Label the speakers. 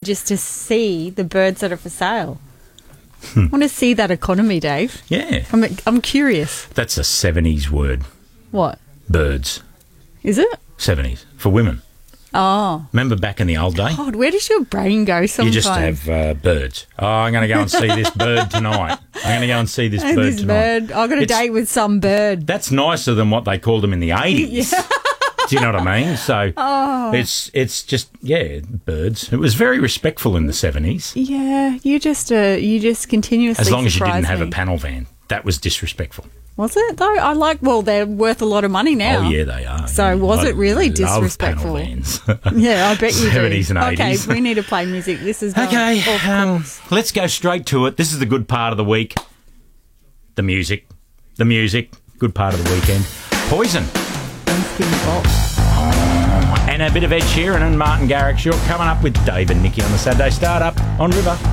Speaker 1: just to see the birds that are for sale. I want to see that economy, Dave.
Speaker 2: Yeah.
Speaker 1: I'm curious.
Speaker 2: That's a 70s word.
Speaker 1: What?
Speaker 2: Birds.
Speaker 1: Is it?
Speaker 2: 70s. For women.
Speaker 1: Oh.
Speaker 2: Remember back in the old day?
Speaker 1: God, where does your brain go sometimes?
Speaker 2: You just have birds. Oh, I'm going to go and see this bird tonight. I'm going to go and see this bird tonight.
Speaker 1: I've got a date with some bird.
Speaker 2: That's nicer than what they called them in the 80s.
Speaker 1: Yeah.
Speaker 2: Do you know what I mean? So it's just, birds. It was very respectful in the 70s.
Speaker 1: Yeah, you just continuously
Speaker 2: As long as you didn't have
Speaker 1: me.
Speaker 2: a panel van. That was disrespectful.
Speaker 1: Was it, though? Well, they're worth a lot of money now.
Speaker 2: Oh, yeah, they are.
Speaker 1: So was it really disrespectful?
Speaker 2: Panel vans.
Speaker 1: Yeah, I bet you
Speaker 2: 70s
Speaker 1: do.
Speaker 2: and 80s.
Speaker 1: Okay, we need to play music. This is
Speaker 2: Okay,
Speaker 1: of course.
Speaker 2: let's go straight to it. This is the good part of the week. The music. Good part of the weekend. Poison. And a bit of Ed Sheeran and Martin Garrix. You're coming up with Dave and Nikki on the Saturday Startup on River.